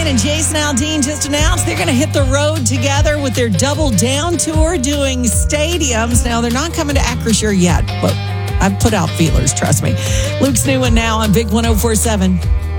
and Jason Aldean just announced they're going to hit the road together with their Double Down tour doing stadiums. Now, they're not coming to Acrisure yet, but I've put out feelers, trust me. Luke's new one now on Big 104.7.